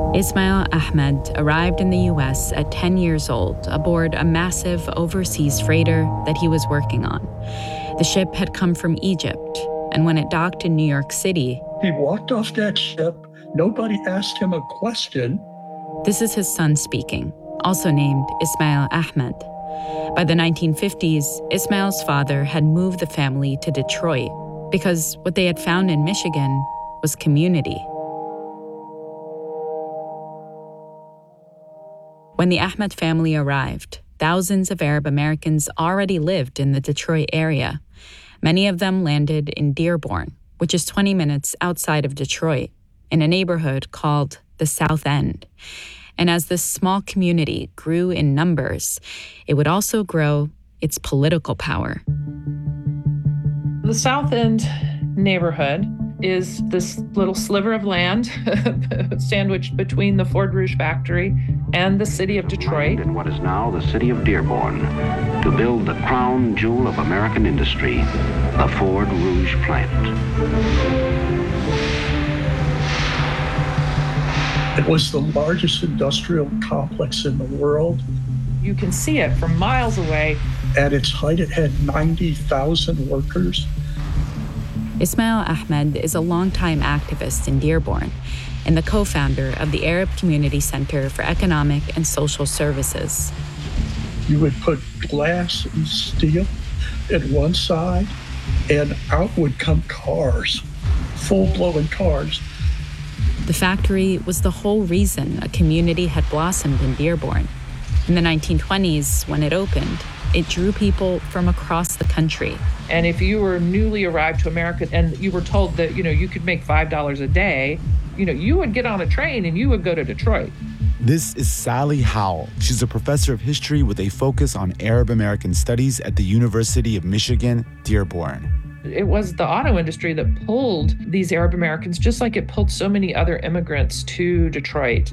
Ismail Ahmed arrived in the U.S. at 10 years old aboard a massive overseas freighter that he was working on. The ship had come from Egypt, and when it docked in New York City, he walked off that ship. Nobody asked him a question. This is his son speaking, also named Ismail Ahmed. By the 1950s, Ismail's father had moved the family to Detroit because what they had found in Michigan was community. When the Ahmed family arrived, thousands of Arab Americans already lived in the Detroit area. Many of them landed in Dearborn, which is 20 minutes outside of Detroit, in a neighborhood called the South End. And as this small community grew in numbers, it would also grow its political power. The South End neighborhood is this little sliver of land sandwiched between the Ford Rouge factory and the city of Detroit. In what is now the city of Dearborn, to build the crown jewel of American industry, the Ford Rouge plant. It was the largest industrial complex in the world. You can see it from miles away. At its height, it had 90,000 workers. Ismail Ahmed is a longtime activist in Dearborn and the co-founder of the Arab Community Center for Economic and Social Services. You would put glass and steel at one side, and out would come cars, full-blown cars. The factory was the whole reason a community had blossomed in Dearborn. In the 1920s, when it opened, it drew people from across the country. And if you were newly arrived to America and you were told that, you could make $5 a day, you would get on a train and you would go to Detroit. This is Sally Howell. She's a professor of history with a focus on Arab American studies at the University of Michigan, Dearborn. It was the auto industry that pulled these Arab Americans, just like it pulled so many other immigrants to Detroit.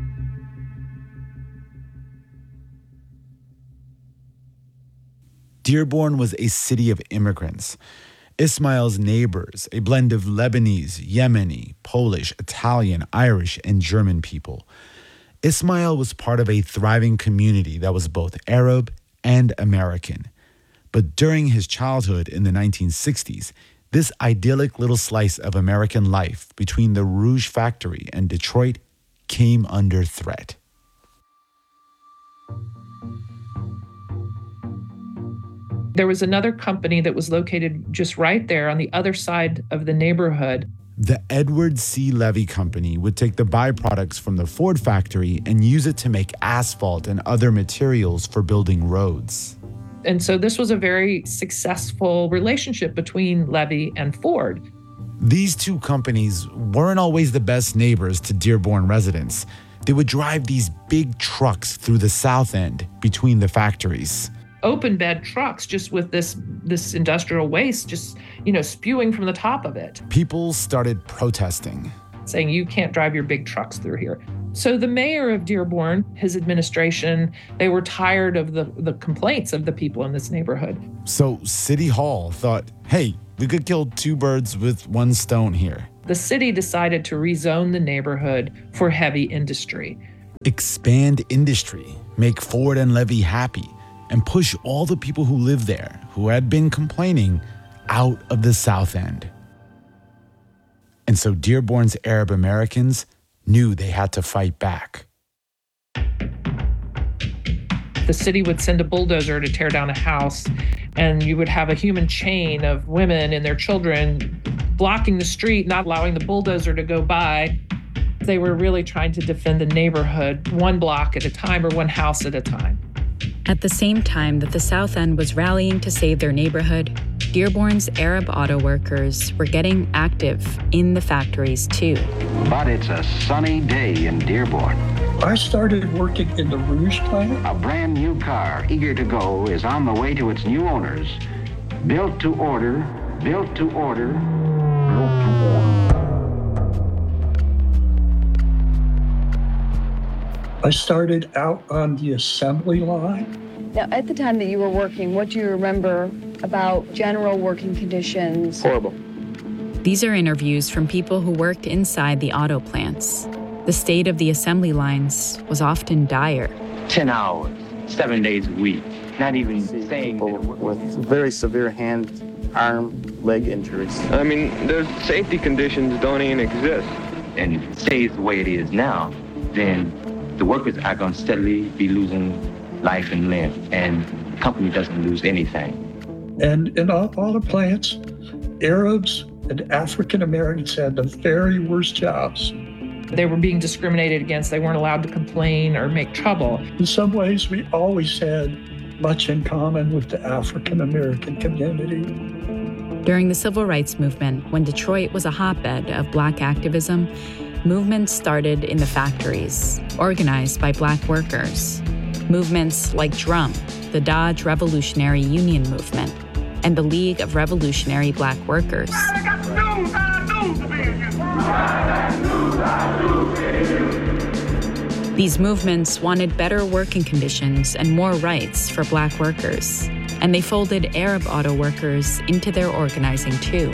Dearborn was a city of immigrants. Ismail's neighbors, a blend of Lebanese, Yemeni, Polish, Italian, Irish, and German people. Ismail was part of a thriving community that was both Arab and American. But during his childhood in the 1960s, this idyllic little slice of American life between the Rouge factory and Detroit came under threat. There was another company that was located just right there on the other side of the neighborhood. The Edward C. Levy Company would take the byproducts from the Ford factory and use it to make asphalt and other materials for building roads. And so this was a very successful relationship between Levy and Ford. These two companies weren't always the best neighbors to Dearborn residents. They would drive these big trucks through the South End between the factories. Open bed trucks just with this industrial waste just, spewing from the top of it. People started protesting, saying you can't drive your big trucks through here. So the mayor of Dearborn, his administration, they were tired of the complaints of the people in this neighborhood. So City Hall thought, hey, we could kill two birds with one stone here. The city decided to rezone the neighborhood for heavy industry. Expand industry, make Ford and Levy happy, and push all the people who live there, who had been complaining, out of the South End. And so Dearborn's Arab Americans knew they had to fight back. The city would send a bulldozer to tear down a house, and you would have a human chain of women and their children blocking the street, not allowing the bulldozer to go by. They were really trying to defend the neighborhood one block at a time or one house at a time. At the same time that the South End was rallying to save their neighborhood, Dearborn's Arab auto workers were getting active in the factories too. But it's a sunny day in Dearborn. I started working in the Rouge plant. A brand new car, eager to go, is on the way to its new owners. Built to order, built to order, built to order. I started out on the assembly line. Now, at the time that you were working, what do you remember about general working conditions? Horrible. These are interviews from people who worked inside the auto plants. The state of the assembly lines was often dire. 10 hours, 7 days a week. Not even saying people with very severe hand, arm, leg injuries. I mean, those safety conditions don't even exist. And if it stays the way it is now, then the workers are going to steadily be losing life and limb, and the company doesn't lose anything. And in auto plants, Arabs and African Americans had the very worst jobs. They were being discriminated against. They weren't allowed to complain or make trouble. In some ways, we always had much in common with the African American community. During the Civil Rights Movement, when Detroit was a hotbed of Black activism, movements started in the factories, organized by Black workers. Movements like DRUM, the Dodge Revolutionary Union Movement, and the League of Revolutionary Black Workers. These movements wanted better working conditions and more rights for Black workers, and they folded Arab auto workers into their organizing too.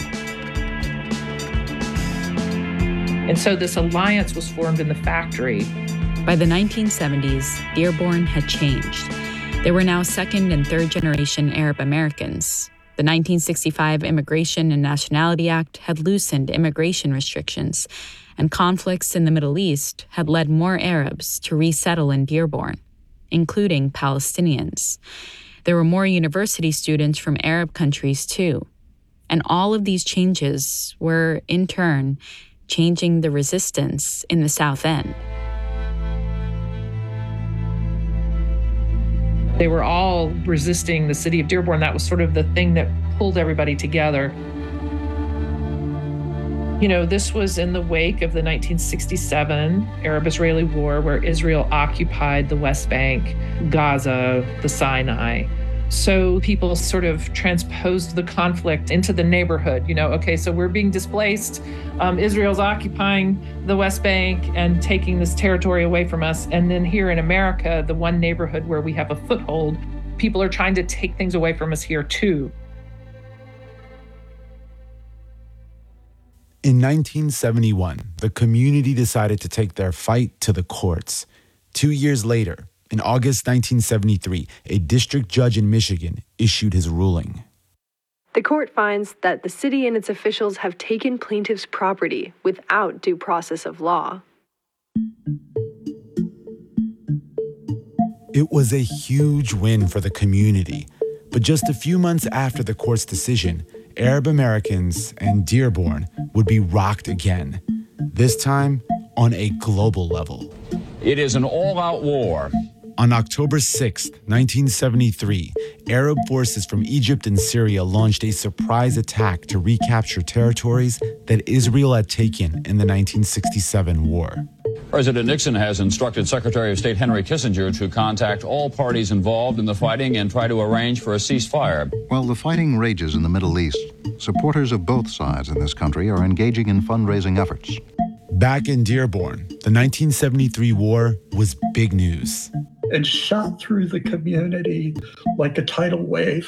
And so this alliance was formed in the factory. By the 1970s, Dearborn had changed. There were now second and third generation Arab Americans. The 1965 Immigration and Nationality Act had loosened immigration restrictions, and conflicts in the Middle East had led more Arabs to resettle in Dearborn, including Palestinians. There were more university students from Arab countries too. And all of these changes were, in turn, changing the resistance in the South End. They were all resisting the city of Dearborn. That was sort of the thing that pulled everybody together. You know, this was in the wake of the 1967 Arab-Israeli War, where Israel occupied the West Bank, Gaza, the Sinai. So people sort of transposed the conflict into the neighborhood. You know, okay, so we're being displaced. Israel's occupying the West Bank and taking this territory away from us. And then here in America, the one neighborhood where we have a foothold, people are trying to take things away from us here too. In 1971, the community decided to take their fight to the courts. 2 years later, in August 1973, a district judge in Michigan issued his ruling. The court finds that the city and its officials have taken plaintiffs' property without due process of law. It was a huge win for the community, but just a few months after the court's decision, Arab Americans and Dearborn would be rocked again, this time on a global level. It is an all-out war. On October 6, 1973, Arab forces from Egypt and Syria launched a surprise attack to recapture territories that Israel had taken in the 1967 war. President Nixon has instructed Secretary of State Henry Kissinger to contact all parties involved in the fighting and try to arrange for a ceasefire. While the fighting rages in the Middle East, supporters of both sides in this country are engaging in fundraising efforts. Back in Dearborn, the 1973 war was big news. And shot through the community like a tidal wave.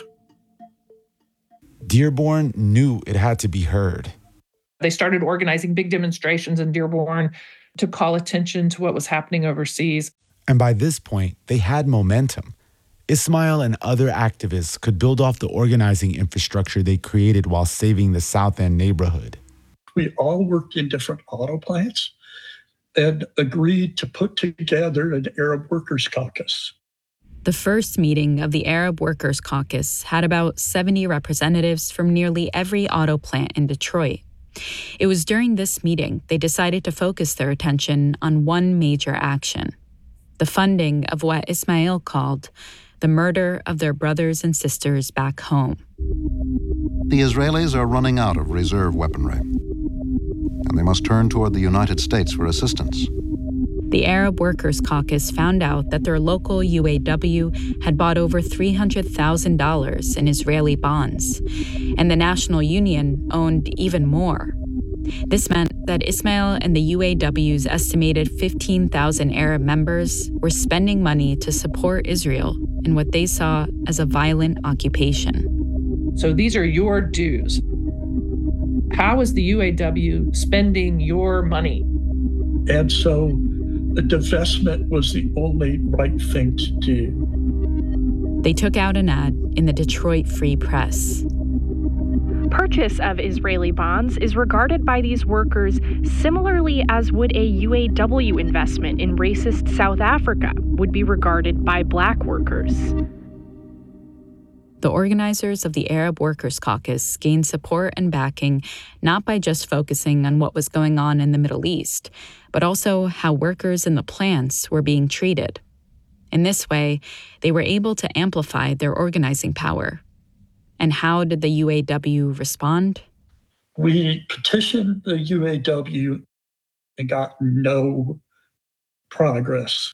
Dearborn knew it had to be heard. They started organizing big demonstrations in Dearborn to call attention to what was happening overseas. And by this point, they had momentum. Ismail and other activists could build off the organizing infrastructure they created while saving the South End neighborhood. We all worked in different auto plants and agreed to put together an Arab Workers Caucus. The first meeting of the Arab Workers Caucus had about 70 representatives from nearly every auto plant in Detroit. It was during this meeting they decided to focus their attention on one major action: the funding of what Ismail called the murder of their brothers and sisters back home. The Israelis are running out of reserve weaponry, and they must turn toward the United States for assistance. The Arab Workers Caucus found out that their local UAW had bought over $300,000 in Israeli bonds, and the National Union owned even more. This meant that Ismail and the UAW's estimated 15,000 Arab members were spending money to support Israel in what they saw as a violent occupation. So these are your dues. How is the UAW spending your money? And so the divestment was the only right thing to do. They took out an ad in the Detroit Free Press. Purchase of Israeli bonds is regarded by these workers similarly as would a UAW investment in racist South Africa would be regarded by Black workers. The organizers of the Arab Workers' Caucus gained support and backing not by just focusing on what was going on in the Middle East, but also how workers in the plants were being treated. In this way, they were able to amplify their organizing power. And how did the UAW respond? We petitioned the UAW and got no progress.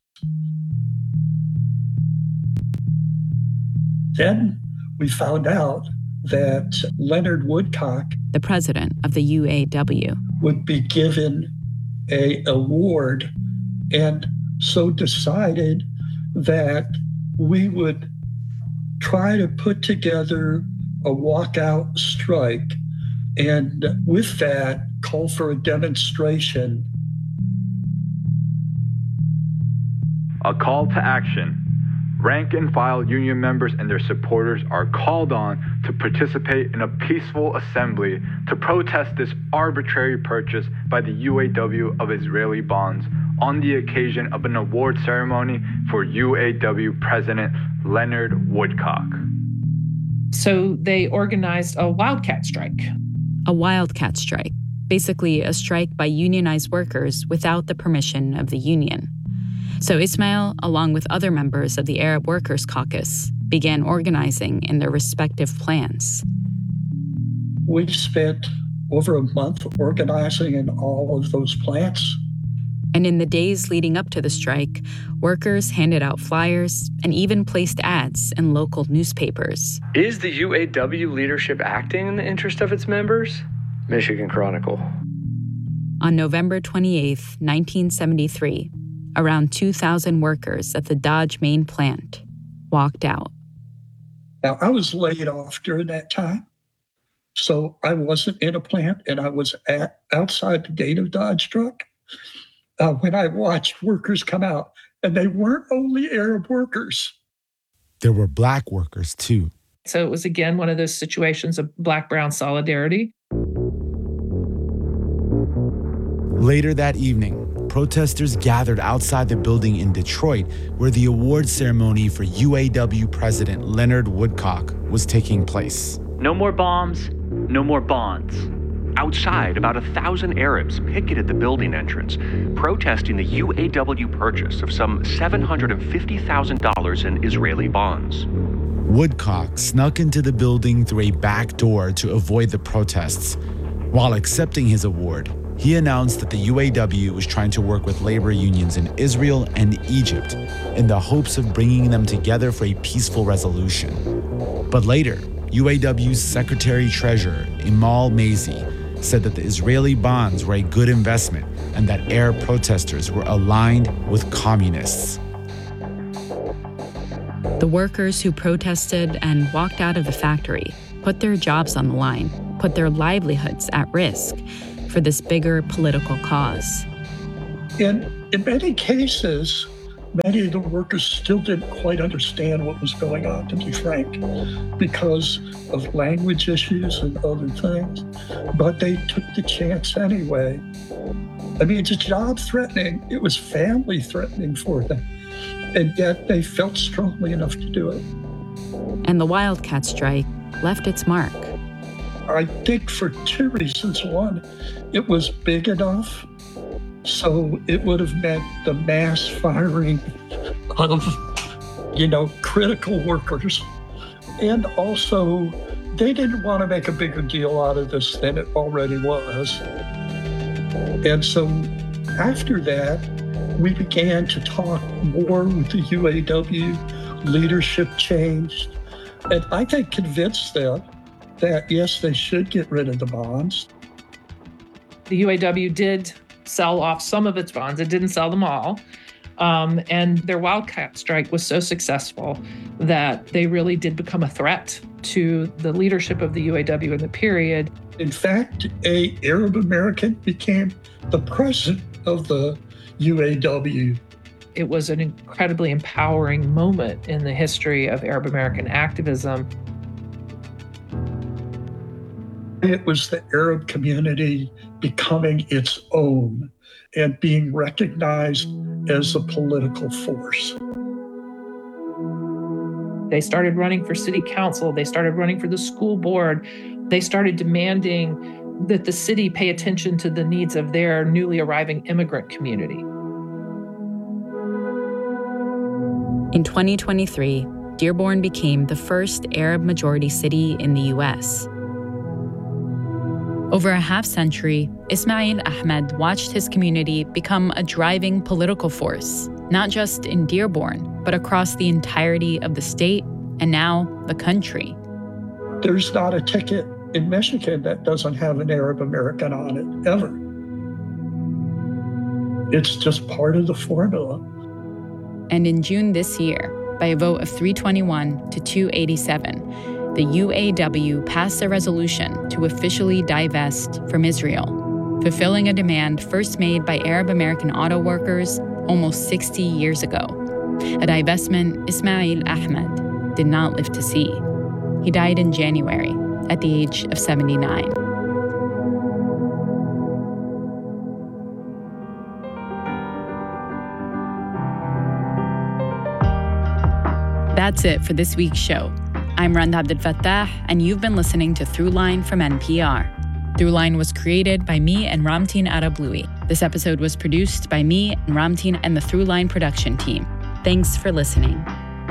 Then we found out that Leonard Woodcock, the president of the UAW, would be given an award, and so decided that we would try to put together a walkout strike, and with that, call for a demonstration. A call to action. Rank and file union members and their supporters are called on to participate in a peaceful assembly to protest this arbitrary purchase by the UAW of Israeli bonds on the occasion of an award ceremony for UAW President Leonard Woodcock. So they organized a wildcat strike. A wildcat strike, basically a strike by unionized workers without the permission of the union. So Ismail, along with other members of the Arab Workers' Caucus, began organizing in their respective plans. We spent over a month organizing in all of those plants. And in the days leading up to the strike, workers handed out flyers and even placed ads in local newspapers. Is the UAW leadership acting in the interest of its members? Michigan Chronicle. On November 28, 1973, around 2,000 workers at the Dodge main plant walked out. Now, I was laid off during that time, so I wasn't in a plant, and I was outside the gate of Dodge truck when I watched workers come out, and they weren't only Arab workers. There were Black workers, too. So it was, again, one of those situations of Black-Brown solidarity. Later that evening, protesters gathered outside the building in Detroit where the award ceremony for UAW President Leonard Woodcock was taking place. No more bombs, no more bonds. Outside, about 1,000 Arabs picketed the building entrance, protesting the UAW purchase of some $750,000 in Israeli bonds. Woodcock snuck into the building through a back door to avoid the protests. While accepting his award, he announced that the UAW was trying to work with labor unions in Israel and Egypt in the hopes of bringing them together for a peaceful resolution. But later, UAW's Secretary-Treasurer, Emal Mazie, said that the Israeli bonds were a good investment and that Arab protesters were aligned with communists. The workers who protested and walked out of the factory put their jobs on the line, put their livelihoods at risk for this bigger political cause. In many cases, many of the workers still didn't quite understand what was going on, to be frank, because of language issues and other things. But they took the chance anyway. I mean, it's job threatening. It was family threatening for them. And yet they felt strongly enough to do it. And the wildcat strike left its mark. I think for two reasons. One, it was big enough, so it would have meant the mass firing of, critical workers. And also, they didn't want to make a bigger deal out of this than it already was. And so after that, we began to talk more with the UAW. Leadership changed. And I think convinced them that, yes, they should get rid of the bonds. The UAW did sell off some of its bonds. It didn't sell them all. And their wildcat strike was so successful that they really did become a threat to the leadership of the UAW in the period. In fact, an Arab American became the president of the UAW. It was an incredibly empowering moment in the history of Arab American activism. It was the Arab community becoming its own and being recognized as a political force. They started running for city council. They started running for the school board. They started demanding that the city pay attention to the needs of their newly arriving immigrant community. In 2023, Dearborn became the first Arab-majority city in the U.S. Over a half-century, Ismail Ahmed watched his community become a driving political force, not just in Dearborn, but across the entirety of the state and now the country. There's not a ticket in Michigan that doesn't have an Arab American on it, ever. It's just part of the formula. And in June this year, by a vote of 321 to 287, the UAW passed a resolution to officially divest from Israel, fulfilling a demand first made by Arab American auto workers almost 60 years ago. A divestment Ismail Ahmed did not live to see. He died in January at the age of 79. That's it for this week's show. I'm Randa Abdel-Fattah, and you've been listening to Throughline from NPR. Throughline was created by me and Ramtin Arablouei. This episode was produced by me and Ramtin and the Throughline production team. Thanks for listening.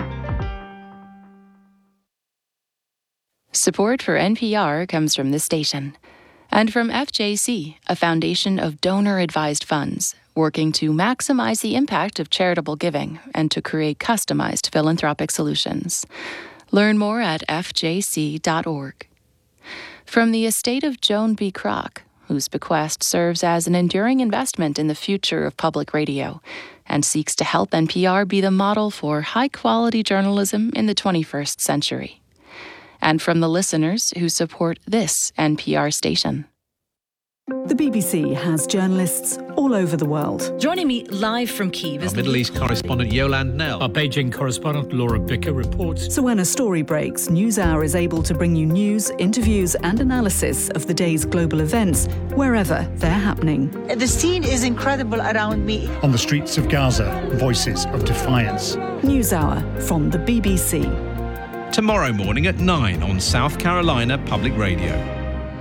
Support for NPR comes from this station and from FJC, a foundation of donor-advised funds working to maximize the impact of charitable giving and to create customized philanthropic solutions. Learn more at fjc.org. From the estate of Joan B. Kroc, whose bequest serves as an enduring investment in the future of public radio and seeks to help NPR be the model for high-quality journalism in the 21st century. And from the listeners who support this NPR station. The BBC has journalists all over the world. Joining me live from Kyiv is our Middle East correspondent Yolande Knell. Our Beijing correspondent Laura Bicker reports. So when a story breaks, NewsHour is able to bring you news, interviews and analysis of the day's global events, wherever they're happening. The scene is incredible around me. On the streets of Gaza, voices of defiance. NewsHour from the BBC. Tomorrow morning at 9 on South Carolina Public Radio.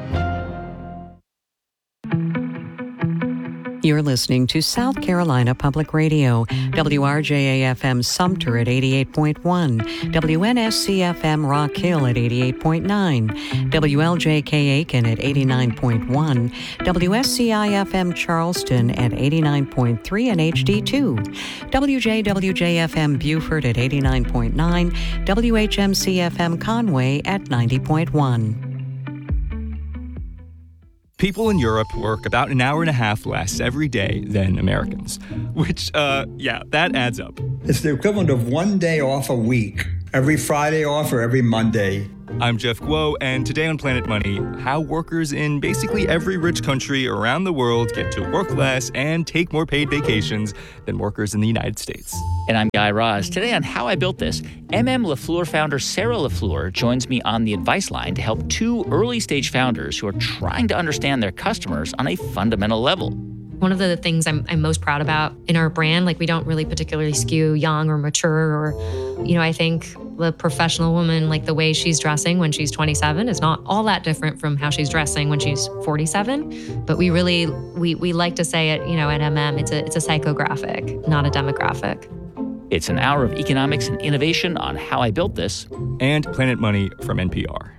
You're listening to South Carolina Public Radio, WRJA-FM Sumter at 88.1, WNSC-FM Rock Hill at 88.9, WLJK Aiken at 89.1, WSCI-FM Charleston at 89.3 and HD2, WJWJ-FM Beaufort at 89.9, WHMC-FM Conway at 90.1. People in Europe work about an hour and a half less every day than Americans, which, that adds up. It's the equivalent of one day off a week, every Friday off or every Monday. I'm Jeff Guo, and today on Planet Money, how workers in basically every rich country around the world get to work less and take more paid vacations than workers in the United States. And I'm Guy Raz. Today on How I Built This, LaFleur founder Sarah LaFleur joins me on the advice line to help two early-stage founders who are trying to understand their customers on a fundamental level. One of the things I'm most proud about in our brand, we don't really particularly skew young or mature or, I think the professional woman, the way she's dressing when she's 27 is not all that different from how she's dressing when she's 47. But we really, we like to say it, at MM, it's a psychographic, not a demographic. It's an hour of economics and innovation on How I Built This. And Planet Money from NPR.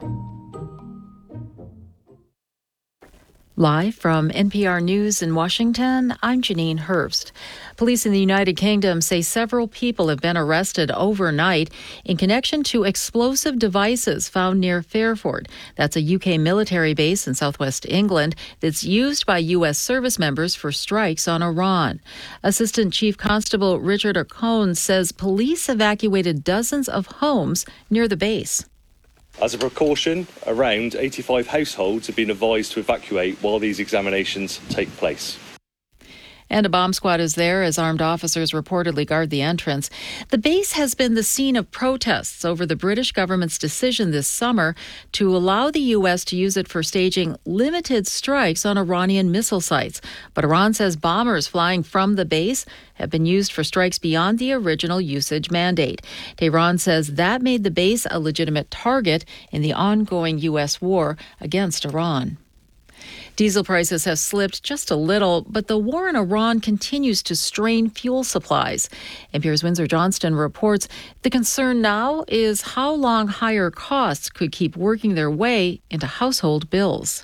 Live from NPR News in Washington, I'm Janine Herbst. Police in the United Kingdom say several people have been arrested overnight in connection to explosive devices found near Fairford. That's a UK military base in southwest England that's used by U.S. service members for strikes on Iran. Assistant Chief Constable Richard O'Cone says police evacuated dozens of homes near the base. As a precaution, around 85 households have been advised to evacuate while these examinations take place. And a bomb squad is there as armed officers reportedly guard the entrance. The base has been the scene of protests over the British government's decision this summer to allow the U.S. to use it for staging limited strikes on Iranian missile sites. But Iran says bombers flying from the base have been used for strikes beyond the original usage mandate. Tehran says that made the base a legitimate target in the ongoing U.S. war against Iran. Diesel prices have slipped just a little, but the war in Iran continues to strain fuel supplies. NPR's Windsor Johnston reports the concern now is how long higher costs could keep working their way into household bills.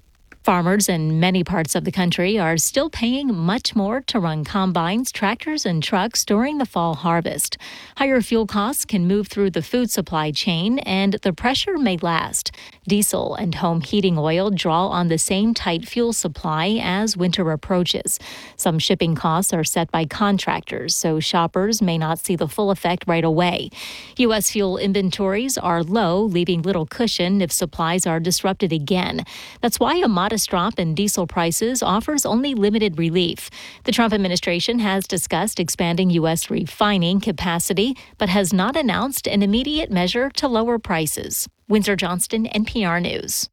Farmers in many parts of the country are still paying much more to run combines, tractors, and trucks during the fall harvest. Higher fuel costs can move through the food supply chain, and the pressure may last. Diesel and home heating oil draw on the same tight fuel supply as winter approaches. Some shipping costs are set by contractors, so shoppers may not see the full effect right away. U.S. fuel inventories are low, leaving little cushion if supplies are disrupted again. That's why a modest drop in diesel prices offers only limited relief. The Trump administration has discussed expanding U.S. refining capacity, but has not announced an immediate measure to lower prices. Windsor Johnston, NPR News.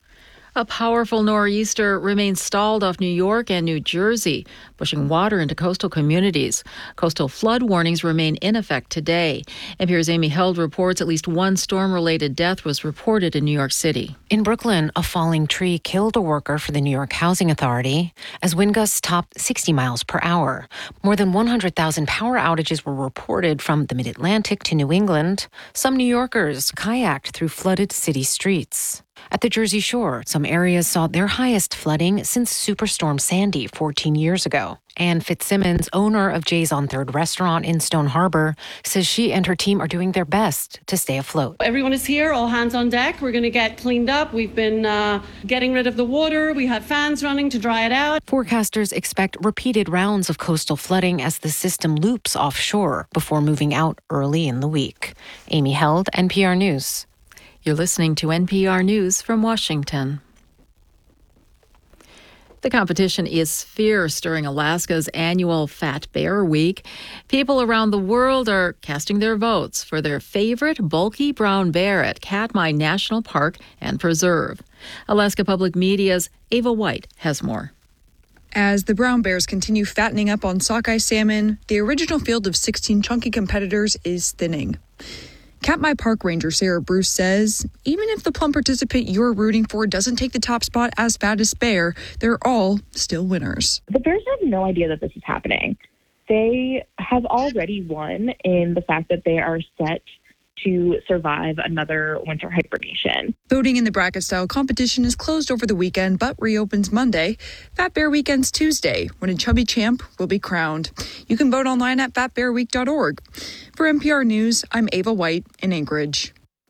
A powerful nor'easter remains stalled off New York and New Jersey, pushing water into coastal communities. Coastal flood warnings remain in effect today. NPR's Amy Held reports at least one storm-related death was reported in New York City. In Brooklyn, a falling tree killed a worker for the New York Housing Authority as wind gusts topped 60 miles per hour. More than 100,000 power outages were reported from the Mid-Atlantic to New England. Some New Yorkers kayaked through flooded city streets. At the Jersey Shore, some areas saw their highest flooding since Superstorm Sandy 14 years ago. Ann Fitzsimmons, owner of Jay's on 3rd restaurant in Stone Harbor, says she and her team are doing their best to stay afloat. Everyone is here, all hands on deck. We're going to get cleaned up. We've been getting rid of the water. We have fans running to dry it out. Forecasters expect repeated rounds of coastal flooding as the system loops offshore before moving out early in the week. Amy Held, NPR News. You're listening to NPR News from Washington. The competition is fierce during Alaska's annual Fat Bear Week. People around the world are casting their votes for their favorite bulky brown bear at Katmai National Park and Preserve. Alaska Public Media's Ava White has more. As the brown bears continue fattening up on sockeye salmon, the original field of 16 chunky competitors is thinning. Katmai Park Ranger Sarah Bruce says, even if the plump participant you're rooting for doesn't take the top spot as fattest bear, they're all still winners. The bears have no idea that this is happening. They have already won in the fact that they are set to survive another winter hibernation. Voting in the bracket-style competition is closed over the weekend, but reopens Monday. Fat Bear Weekend's Tuesday, when a chubby champ will be crowned. You can vote online at fatbearweek.org. For NPR News, I'm Ava White in Anchorage.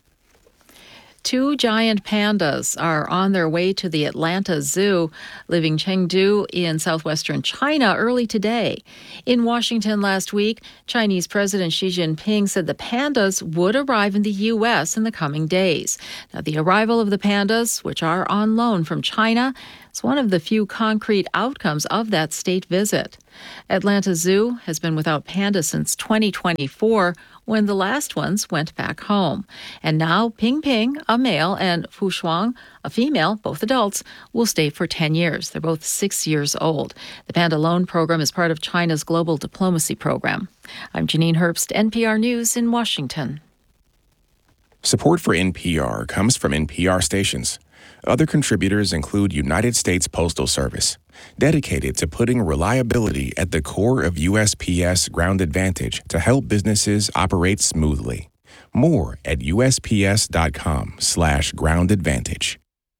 2 giant pandas are on their way to the Atlanta Zoo, leaving Chengdu in southwestern China early today. In Washington last week, Chinese President Xi Jinping said the pandas would arrive in the U.S. in the coming days. Now, the arrival of the pandas, which are on loan from China, is one of the few concrete outcomes of that state visit. Atlanta Zoo has been without pandas since 2024, when the last ones went back home. And now Ping Ping, a male, and Fu Shuang, a female, both adults, will stay for 10 years. They're both 6 years old. The Panda Loan Program is part of China's Global Diplomacy Program. I'm Janine Herbst, NPR News in Washington. Support for NPR comes from NPR stations. Other contributors include United States Postal Service, dedicated to putting reliability at the core of USPS Ground Advantage to help businesses operate smoothly. More at USPS.com/groundadvantage.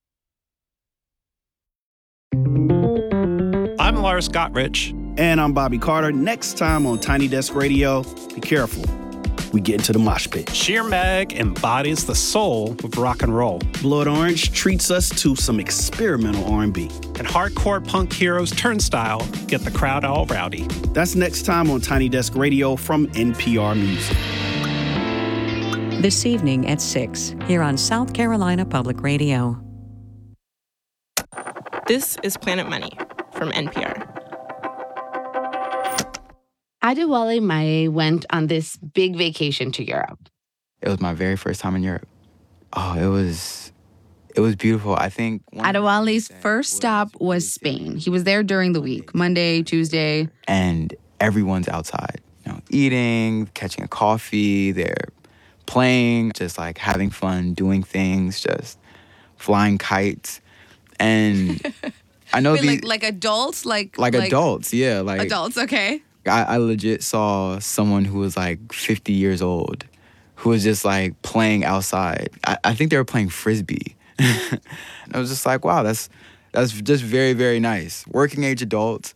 I'm Lars Gottrich. And I'm Bobby Carter. Next time on Tiny Desk Radio, be careful. We get into the mosh pit. Sheer Mag embodies the soul of rock and roll. Blood Orange treats us to some experimental R&B. And hardcore punk heroes Turnstile get the crowd all rowdy. That's next time on Tiny Desk Radio from NPR Music. This evening at 6, here on South Carolina Public Radio. This is Planet Money from NPR. Adewale Mae went on this big vacation to Europe. It was my very first time in Europe. Oh, it was beautiful. I think Adewale's first stop was Spain. He was there during the week, Monday, Tuesday. And everyone's outside, eating, catching a coffee, they're playing, just like having fun, doing things, just flying kites. And I know like adults? Like adults, yeah. Like adults, okay. I legit saw someone who was like 50 years old who was just like playing outside. I think they were playing Frisbee. I was just like, wow, that's just very, very nice. Working age adults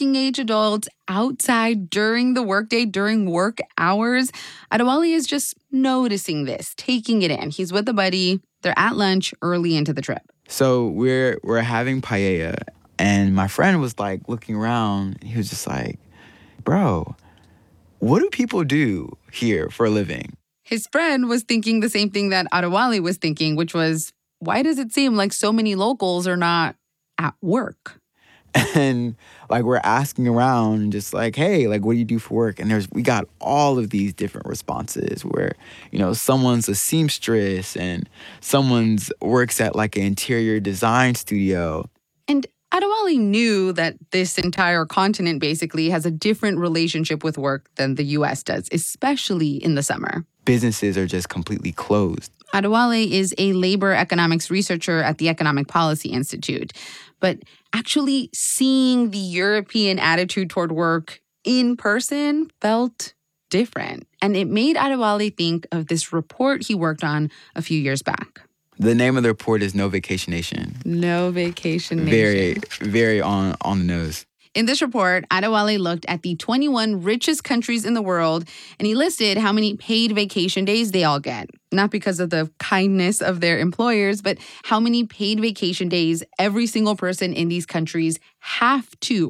outside during the workday, during work hours. Adewale is just noticing this, taking it in. He's with a buddy. They're at lunch early into the trip. So we're having paella, and my friend was like looking around. He was just like, bro, what do people do here for a living? His friend was thinking the same thing that Adewale was thinking, which was, why does it seem like so many locals are not at work? And like we're asking around and just like, hey, like what do you do for work? And we got all of these different responses where, someone's a seamstress and someone's works at like an interior design studio. And Adewale knew that this entire continent basically has a different relationship with work than the U.S. does, especially in the summer. Businesses are just completely closed. Adewale is a labor economics researcher at the Economic Policy Institute. But actually seeing the European attitude toward work in person felt different. And it made Adewale think of this report he worked on a few years back. The name of the report is No Vacation Nation. No Vacation Nation. Very, very on the nose. In this report, Adewale looked at the 21 richest countries in the world, and he listed how many paid vacation days they all get. Not because of the kindness of their employers, but how many paid vacation days every single person in these countries have to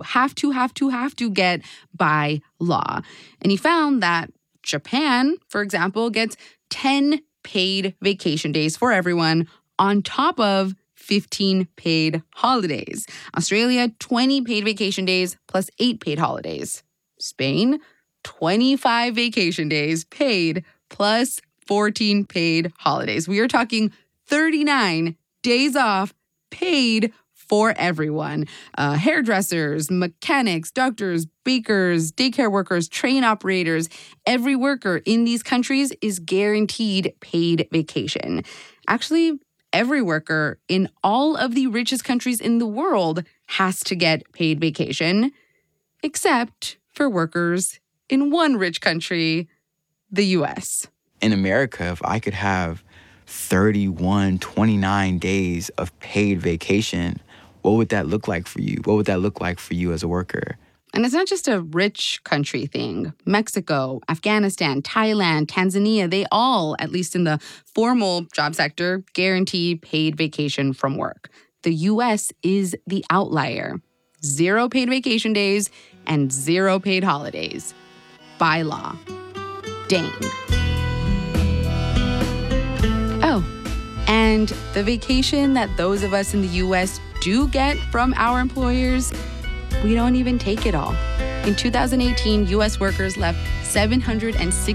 get by law. And he found that Japan, for example, gets 10 paid vacation days for everyone on top of 15 paid holidays. Australia, 20 paid vacation days plus 8 paid holidays. Spain, 25 vacation days paid plus 14 paid holidays. We are talking 39 days off paid for everyone. Hairdressers, mechanics, doctors, bakers, daycare workers, train operators. Every worker in these countries is guaranteed paid vacation. Actually, every worker in all of the richest countries in the world has to get paid vacation, except for workers in one rich country, the U.S. In America, if I could have 29 days of paid vacation, what would that look like for you? What would that look like for you as a worker? And it's not just a rich country thing. Mexico, Afghanistan, Thailand, Tanzania, they all, at least in the formal job sector, guarantee paid vacation from work. The U.S. is the outlier. 0 paid vacation days and 0 paid holidays. By law. Dang. Oh, and the vacation that those of us in the U.S. do get from our employers, we don't even take it all. In 2018, U.S. workers left 760